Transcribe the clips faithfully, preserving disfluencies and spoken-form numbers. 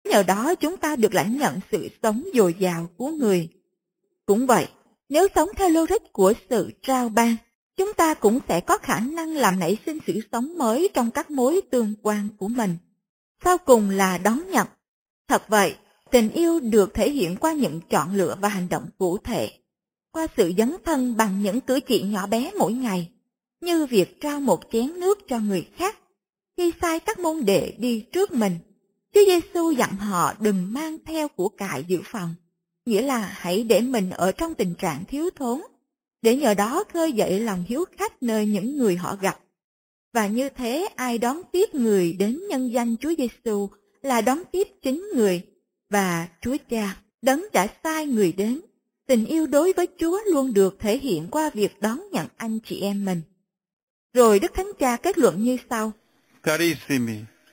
nhờ đó chúng ta được lãnh nhận sự sống dồi dào của người. Cũng vậy, nếu sống theo logic của sự trao ban, chúng ta cũng sẽ có khả năng làm nảy sinh sự sống mới trong các mối tương quan của mình. Sau cùng là đón nhận. Thật vậy, tình yêu được thể hiện qua những chọn lựa và hành động cụ thể, qua sự dấn thân bằng những cử chỉ nhỏ bé mỗi ngày, như việc trao một chén nước cho người khác, khi sai các môn đệ đi trước mình. Chúa Giêsu dặn họ đừng mang theo của cải dự phòng, nghĩa là hãy để mình ở trong tình trạng thiếu thốn, để nhờ đó khơi dậy lòng hiếu khách nơi những người họ gặp. Và như thế, ai đón tiếp người đến nhân danh Chúa Giêsu là đón tiếp chính người, và Chúa Cha, đấng đã sai người đến. Tình yêu đối với Chúa luôn được thể hiện qua việc đón nhận anh chị em mình. Rồi Đức Thánh Cha kết luận như sau: Carissimi,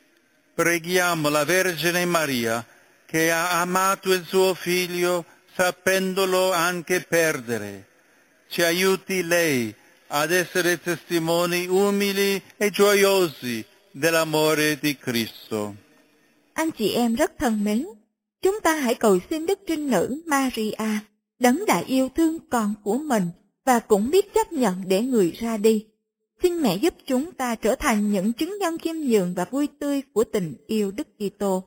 preghiamo la Vergine Maria, che ha amato il suo figlio sapendolo anche perdere. Ci aiuti lei ad essere testimoni umili e gioiosi dell'amore di Cristo. Anh chị em rất thân mến, chúng ta hãy cầu xin Đức Trinh Nữ Maria, đấng đã yêu thương con của mình và cũng biết chấp nhận để người ra đi. Xin mẹ giúp chúng ta trở thành những chứng nhân khiêm nhường và vui tươi của tình yêu Đức Kitô.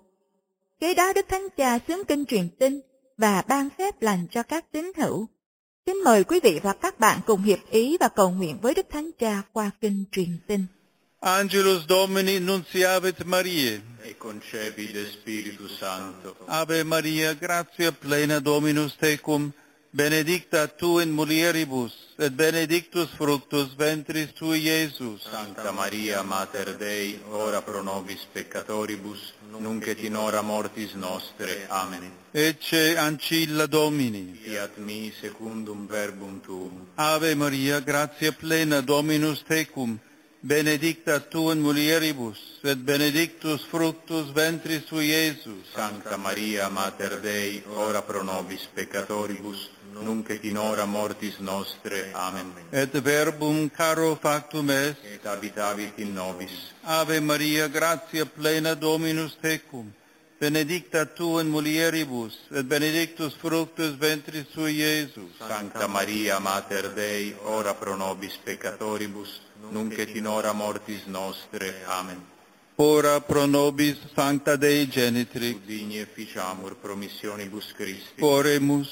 Kế đó Đức Thánh Cha xướng kinh truyền tin và ban phép lành cho các tín hữu. Xin mời quý vị và các bạn cùng hiệp ý và cầu nguyện với Đức Thánh Cha qua kinh truyền tin. Angelus Domini nunciavit Mariae, e concepi de Spiritus Sancto. Ave Maria, gratia plena Dominus tecum, benedicta tu in mulieribus, et benedictus fructus ventris tui, Iesus. Sancta Maria, Mater Dei, ora pro nobis peccatoribus, nunc et in hora mortis nostre. Amen. Ecce ancilla Domini. Fiat mi secundum verbum tuum. Ave Maria, gratia plena Dominus tecum, benedicta tu in mulieribus, et benedictus fructus ventris tui, Iesus. Sancta Maria, Mater Dei, ora pro nobis peccatoribus, nunc et in hora mortis nostre. Amen. Et verbum caro factum est, Et habitavit in nobis. Ave Maria, gratia plena Dominus tecum, benedicta tu in mulieribus, et benedictus fructus ventris tui, Iesus. Sancta Maria, Mater Dei, ora pro nobis peccatoribus, nunc et in hora mortis nostre. Amen. Ora pro nobis sancta Dei genitrix, Ut digni efficiamur promissionibus Christi. oremus.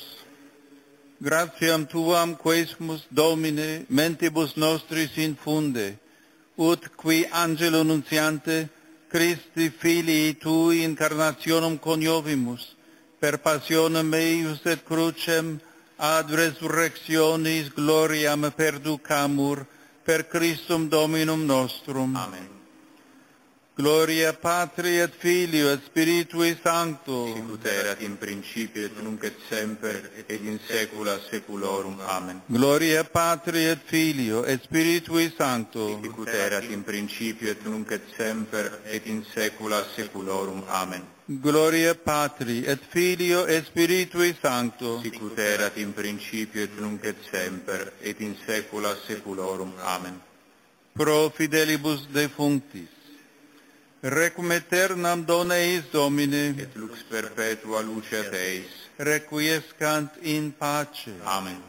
Gratiam tuam quesumus, Domine, mentibus nostris infunde, ut qui angelo nuntiante, Christi filii tui incarnationem coniovimus, per passionem eius et crucem, ad resurrectionis gloriam perducamur, per Christum Dominum nostrum. Amen. Gloria Patri et Filio et Spiritui Sancto. Sicut erat in principio et nunc et semper et in saecula saeculorum. Amen. Gloria Patri et Filio et Spiritui Sancto. Sicut erat in principio et nunc et semper et in saecula saeculorum. Amen. Gloria Patri et Filio et Spiritui Sancto. Sicut erat in principio et nunc et semper et in saecula saeculorum. Amen. Pro fidelibus defunctis, requiem aeternam dona eis Domine, Et lux perpetua luceat eis. requiescant in pace. Amen.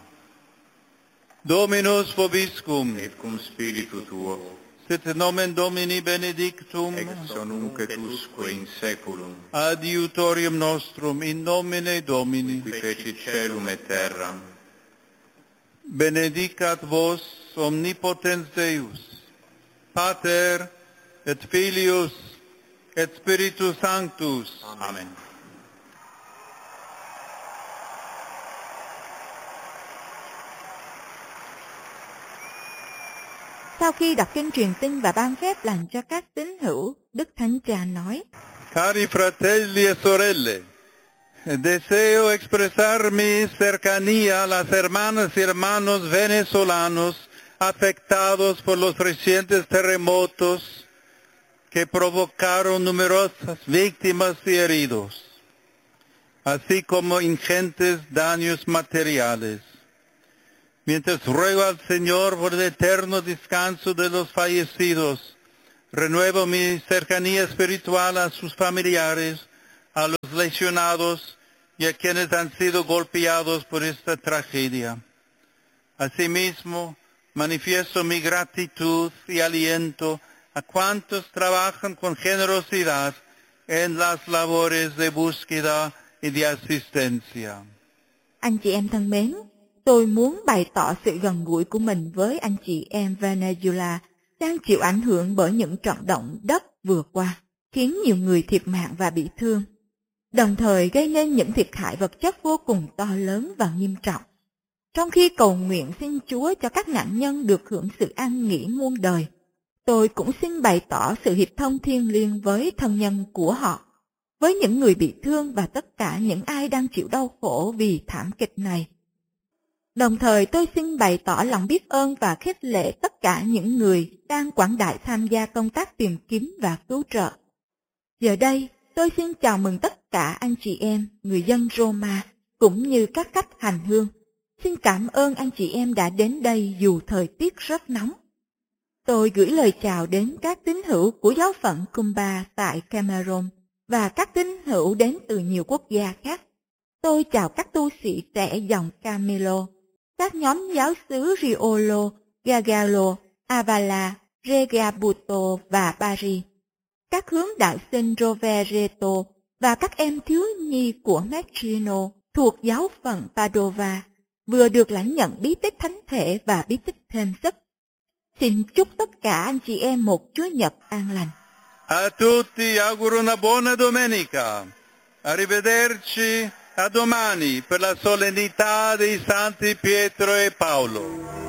Dominus vobiscum, Et cum spiritu tuo, sit nomen Domini benedictum, ex nunc et usque in saeculum, adiutorium nostrum in nomine Domini. qui fecit caelum et terram. Benedicat vos omnipotens Deus, Pater et Filius et Spiritus Sanctus. Amen. Sau khi đọc kinh truyền tin và ban phép lành cho các tín hữu, Đức Thánh Cha nói: Cari fratelli e sorelle, deseo expresar mi cercanía a las hermanas y hermanos venezolanos afectados por los recientes terremotos que provocaron numerosas víctimas y heridos, así como ingentes daños materiales. Mientras ruego al Señor por el eterno descanso de los fallecidos, renuevo mi cercanía espiritual a sus familiares, a los lesionados y a quienes han sido golpeados por esta tragedia. Asimismo, manifiesto mi gratitud y aliento a cuantos trabajan con generosidad en las labores de búsqueda y de asistencia. Anh chị em thân mến, tôi muốn bày tỏ sự gần gũi của mình với anh chị em Venezuela đang chịu ảnh hưởng bởi những trận động đất vừa qua, khiến nhiều người thiệt mạng và bị thương, đồng thời gây nên những thiệt hại vật chất vô cùng to lớn và nghiêm trọng. Trong khi cầu nguyện xin Chúa cho các nạn nhân được hưởng sự an nghỉ muôn đời, tôi cũng xin bày tỏ sự hiệp thông thiêng liêng với thân nhân của họ, với những người bị thương và tất cả những ai đang chịu đau khổ vì thảm kịch này. Đồng thời tôi xin bày tỏ lòng biết ơn và khích lệ tất cả những người đang quảng đại tham gia công tác tìm kiếm và cứu trợ. Giờ đây, tôi xin chào mừng tất cả anh chị em, người dân Roma, cũng như các khách hành hương. Xin cảm ơn anh chị em đã đến đây dù thời tiết rất nóng. Tôi gửi lời chào đến các tín hữu của giáo phận Kumba tại Cameroon và các tín hữu đến từ nhiều quốc gia khác. Tôi chào các tu sĩ trẻ dòng Camilo, các nhóm giáo xứ Riolo, Gagalo, Avala, Regabuto và Paris, các hướng đạo sinh Rovereto và các em thiếu nhi của Metrino thuộc giáo phận Padova vừa được lãnh nhận bí tích thánh thể và bí tích thêm sức. Xin chúc tất cả anh chị em một Chúa Nhật an lành. A tutti auguro una buona domenica. Arrivederci a domani per la solennità dei Santi Pietro e Paolo.